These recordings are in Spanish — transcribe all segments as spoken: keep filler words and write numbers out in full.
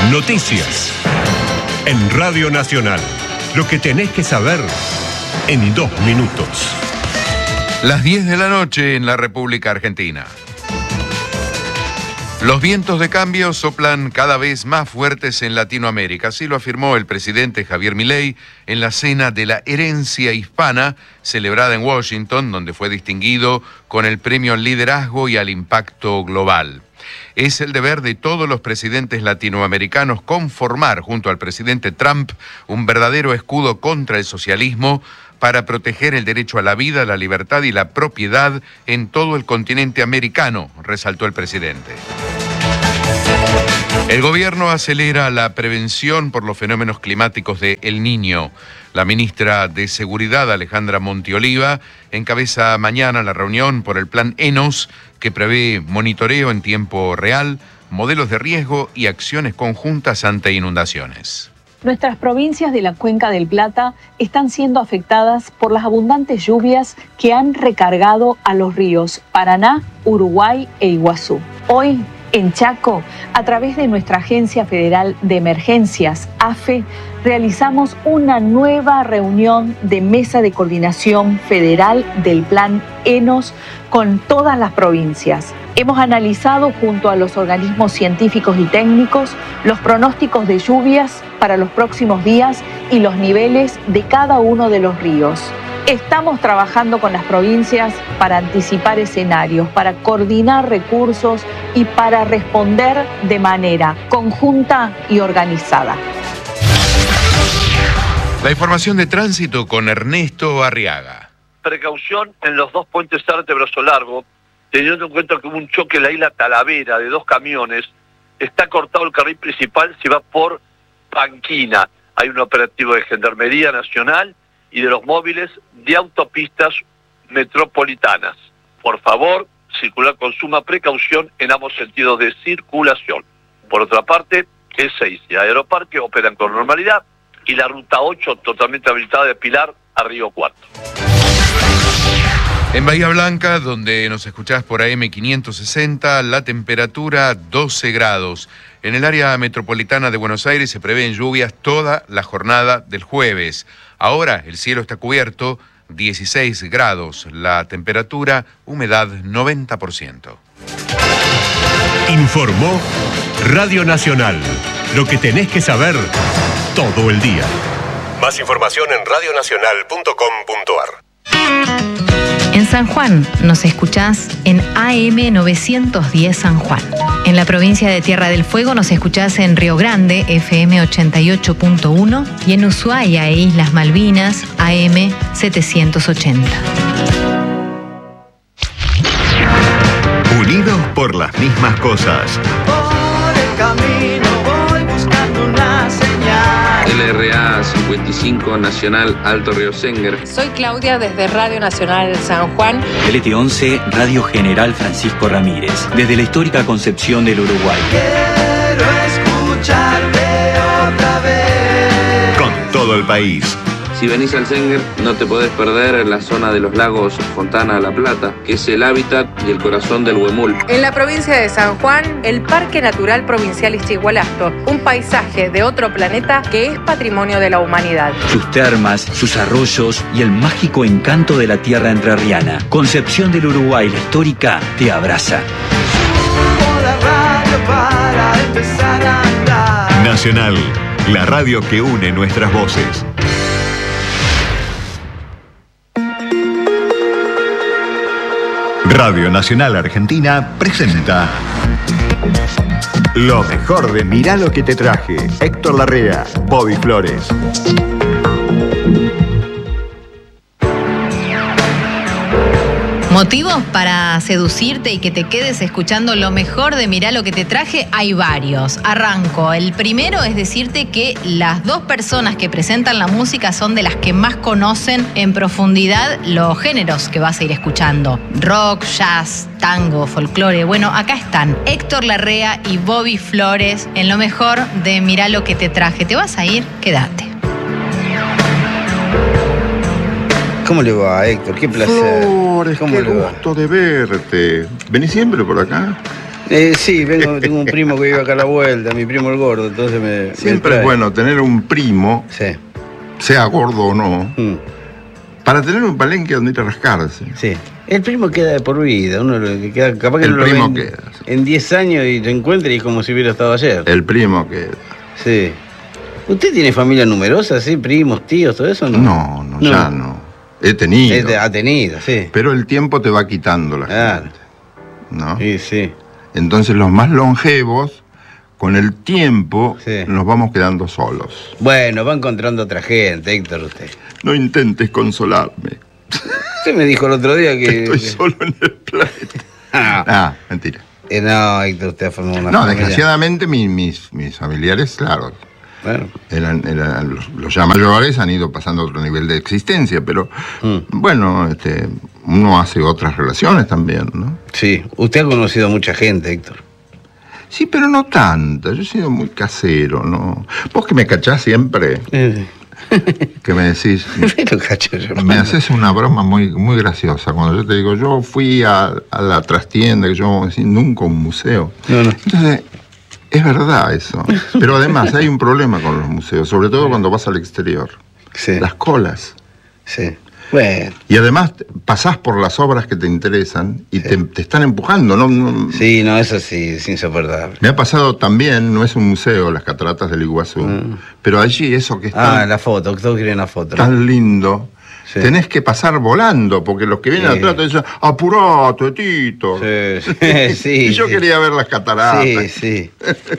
Noticias. En Radio Nacional. Lo que tenés que saber en dos minutos. Las diez de la noche en la República Argentina. Los vientos de cambio soplan cada vez más fuertes en Latinoamérica. Así lo afirmó el presidente Javier Milei en la cena de la herencia hispana celebrada en Washington, donde fue distinguido con el premio al liderazgo y al impacto global. Es el deber de todos los presidentes latinoamericanos conformar junto al presidente Trump un verdadero escudo contra el socialismo para proteger el derecho a la vida, la libertad y la propiedad en todo el continente americano, resaltó el presidente. El gobierno acelera la prevención por los fenómenos climáticos de El Niño. La ministra de Seguridad, Alejandra Montioliva, encabeza mañana la reunión por el plan ENOS, que prevé monitoreo en tiempo real, modelos de riesgo y acciones conjuntas ante inundaciones. Nuestras provincias de la Cuenca del Plata están siendo afectadas por las abundantes lluvias que han recargado a los ríos Paraná, Uruguay e Iguazú. Hoy, en Chaco, a través de nuestra Agencia Federal de Emergencias, AFE, realizamos una nueva reunión de Mesa de Coordinación Federal del Plan ENOS con todas las provincias. Hemos analizado junto a los organismos científicos y técnicos los pronósticos de lluvias para los próximos días y los niveles de cada uno de los ríos. Estamos trabajando con las provincias para anticipar escenarios, para coordinar recursos y para responder de manera conjunta y organizada. La información de tránsito con Ernesto Arriaga. Precaución en los dos puentes Arte Brazo Largo, teniendo en cuenta que hubo un choque en la isla Talavera de dos camiones. Está cortado el carril principal, se va por Panquina. Hay un operativo de Gendarmería Nacional y de los móviles de autopistas metropolitanas. Por favor, circular con suma precaución en ambos sentidos de circulación. Por otra parte, E seis y Aeroparque operan con normalidad y la ruta ocho totalmente habilitada de Pilar a Río Cuarto. En Bahía Blanca, donde nos escuchás por A M quinientos sesenta, la temperatura doce grados. En el área metropolitana de Buenos Aires se prevén lluvias toda la jornada del jueves. Ahora el cielo está cubierto, dieciséis grados. La temperatura, humedad noventa por ciento. Informó Radio Nacional. Lo que tenés que saber todo el día. Más información en radio nacional punto com punto ar. En San Juan nos escuchás en A M novecientos diez San Juan. En la provincia de Tierra del Fuego nos escuchás en Río Grande, F M ochenta y ocho punto uno, y en Ushuaia e Islas Malvinas, A M setecientos ochenta. Unidos por las mismas cosas. Por el camino voy buscando una señal. L R A cincuenta y cinco Nacional Alto Río Senger. Soy Claudia desde Radio Nacional San Juan. L T once Radio General Francisco Ramírez, desde la histórica Concepción del Uruguay. Quiero escucharte otra vez. Con todo el país. Si venís al Senger, no te podés perder la zona de los lagos Fontana La Plata, que es el hábitat y el corazón del Huemul. En la provincia de San Juan, el Parque Natural Provincial Ischigualasto, un paisaje de otro planeta que es patrimonio de la humanidad. Sus termas, sus arroyos y el mágico encanto de la tierra entrerriana. Concepción del Uruguay, la histórica, te abraza. Subo la radio para empezar a andar. Nacional, la radio que une nuestras voces. Radio Nacional Argentina presenta lo mejor de Mirá lo que te traje. Héctor Larrea, Bobby Flores. Motivos para seducirte y que te quedes escuchando lo mejor de Mirá lo que te traje, hay varios. Arranco. El primero es decirte que las dos personas que presentan la música son de las que más conocen en profundidad los géneros que vas a ir escuchando. Rock, jazz, tango, folclore. Bueno, acá están Héctor Larrea y Bobby Flores en lo mejor de Mirá lo que te traje. ¿Te vas a ir? Quédate. ¿Cómo le va, Héctor? Qué placer. Flores, ¿Cómo qué le va? gusto de verte. ¿Venís siempre por acá? Eh, sí, vengo, tengo un primo que vive acá a la vuelta, mi primo el gordo, entonces me... Siempre me es bueno tener un primo, sí. sea gordo o no, mm. para tener un palenque donde ir a rascarse. Sí. El primo queda de por vida, uno lo queda, capaz que el no lo primo ven queda. Sí. En diez años y te encuentra y es como si hubiera estado ayer. El primo queda. Sí. ¿Usted tiene familia numerosa, sí? Primos, tíos, todo eso? No, no, no, no. ya no. He tenido. He, ha tenido, sí. Pero el tiempo te va quitando la claro. gente. ¿No? Sí, sí. Entonces los más longevos, con el tiempo, sí. nos vamos quedando solos. Bueno, va encontrando otra gente, Héctor, usted. No intentes consolarme. Usted me dijo el otro día que... Estoy solo en el planeta. Ah, ah mentira. Eh, no, Héctor, usted ha formado una No, familia. desgraciadamente mi, mis, mis familiares, claro, bueno. eran, eran los, los ya mayores han ido pasando a otro nivel de existencia, pero mm. bueno, este, uno hace otras relaciones también, ¿no? Sí, usted ha conocido a mucha gente, Héctor. Sí, pero no tanta, yo he sido muy casero, ¿no? Vos que me cachás siempre... Eh. Que me decís, me haces una broma muy, muy graciosa cuando yo te digo, yo fui a, a la trastienda, que yo decir, nunca un museo. No, no. Entonces, es verdad eso. Pero además hay un problema con los museos, sobre todo cuando vas al exterior. Sí. Las colas. Sí. Bueno. Y además pasás por las obras que te interesan y sí. te, te están empujando, ¿no? no sí, no, eso sí, es insoportable. Me ha pasado también, no es un museo, las cataratas del Iguazú, mm. pero allí eso que está... Ah, la foto, todos quieren la foto. Tan ¿no? lindo. Sí. Tenés que pasar volando, porque los que vienen sí. atrás te dicen, apurate, Tito. Sí, sí, sí. Y yo sí. quería ver las cataratas. Sí, sí.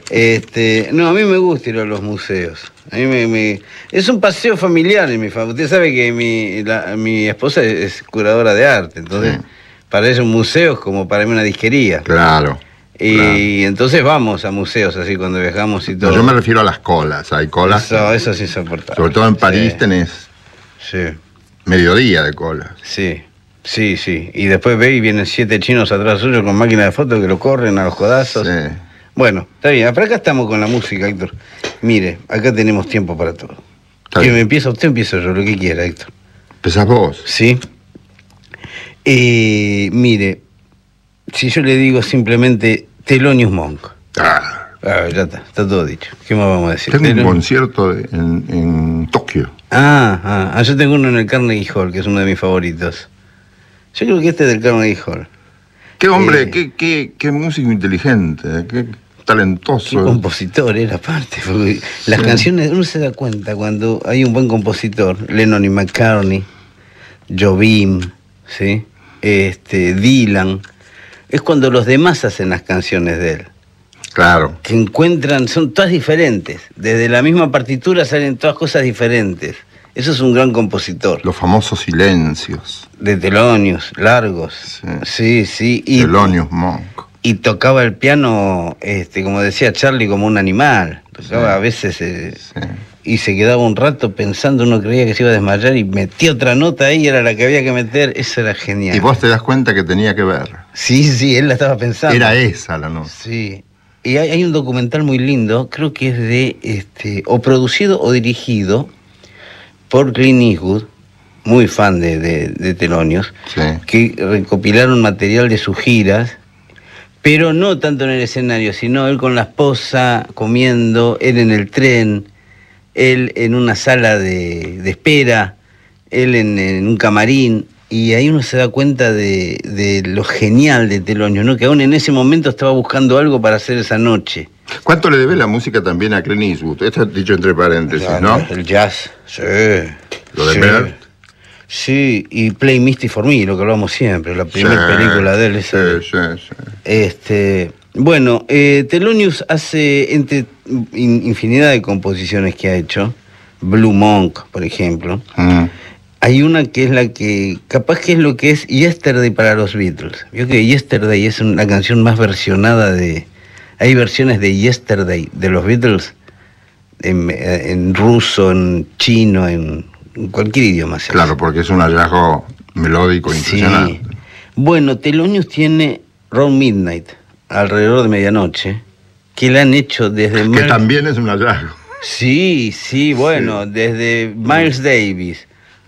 este, no, a mí me gusta ir a los museos. A mí me, me... Es un paseo familiar en mi familia. Usted sabe que mi, la, mi esposa es curadora de arte, entonces sí. para ella un museo es como para mí una disquería. Claro. Y claro. entonces vamos a museos así cuando viajamos y todo. No, yo me refiero a las colas, hay colas. Eso, eso es insoportable. Sobre todo en París sí. tenés... Sí. Mediodía de cola. Sí, sí, sí. Y después ve y vienen siete chinos atrás suyo con máquina de fotos que lo corren a los codazos. Sí. Bueno, está bien. Pero acá estamos con la música, Héctor. Mire, acá tenemos tiempo para todo. Está ¿Quién me empieza? Usted empiezo yo, lo que quiera, Héctor. ¿Empezás vos? Sí. Eh, mire, si yo le digo simplemente Thelonious Monk. Ah. Ah, ya está, está todo dicho. ¿Qué más vamos a decir? Tengo Thelonious... un concierto en, en Tokio. Ah, ah, yo tengo uno en el Carnegie Hall, que es uno de mis favoritos. Yo creo que este es del Carnegie Hall. Qué hombre, eh, qué, qué, qué músico inteligente, qué talentoso. Qué compositor era, aparte. Porque sí. Las canciones, uno se da cuenta cuando hay un buen compositor, Lennon y McCartney, Jobim, ¿sí? este, Dylan, es cuando los demás hacen las canciones de él. Claro. Que encuentran, son todas diferentes. Desde la misma partitura salen todas cosas diferentes. Eso es un gran compositor. Los famosos silencios. De Thelonious, largos. Sí, sí. sí. Y, Thelonious Monk. Y tocaba el piano, este, como decía Charlie, como un animal. Tocaba sí. a veces... Eh, sí. Y se quedaba un rato pensando, uno creía que se iba a desmayar y metía otra nota ahí, era la que había que meter. Eso era genial. Y vos te das cuenta que tenía que ver. Sí, sí, él la estaba pensando. Era esa la nota. Sí. Y hay, hay un documental muy lindo, creo que es de, este, o producido o dirigido por Clint Eastwood, muy fan de, de, de Thelonious, sí. que recopilaron material de sus giras, pero no tanto en el escenario, sino él con la esposa comiendo, él en el tren, él en una sala de, de espera, él en, en un camarín. Y ahí uno se da cuenta de, de lo genial de Thelonious, ¿no? Que aún en ese momento estaba buscando algo para hacer esa noche. ¿Cuánto le debe la música también a Clint Eastwood? Esto es dicho entre paréntesis, ya, ¿no? El jazz, sí. Lo de sí. Bert. Sí, y Play Misty for Me, lo que hablamos siempre, la primera sí, película de él. Esa. Sí, sí, sí. Este, bueno, eh, Thelonious hace entre in, infinidad de composiciones que ha hecho. Blue Monk, por ejemplo. Mm. Hay una que es la que, capaz que es lo que es Yesterday para los Beatles. Vio que Yesterday es una canción más versionada de... Hay versiones de Yesterday de los Beatles en, en ruso, en chino, en, en cualquier idioma. Claro, porque es un hallazgo melódico impresionante. Sí. Bueno, Thelonious tiene Round Midnight, alrededor de medianoche, que la han hecho desde... Que Miles... también es un hallazgo. Sí, sí, bueno, sí. Desde Miles Davis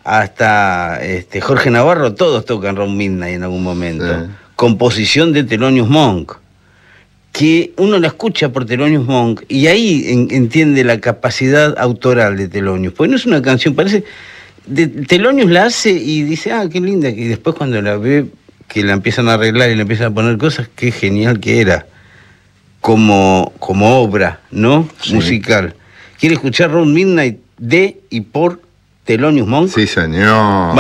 hasta este, Jorge Navarro, todos tocan Round Midnight en algún momento. Sí. Composición de Thelonious Monk. que uno la escucha por Thelonious Monk y ahí en, entiende la capacidad autoral de Thelonious, porque no es una canción, parece... De, Thelonious la hace y dice, ah, qué linda, y después cuando la ve, que la empiezan a arreglar y le empiezan a poner cosas, qué genial que era, como, como obra, ¿no? Sí. Musical. ¿Quiere escuchar Round Midnight de y por Thelonious Monk? Sí, señor.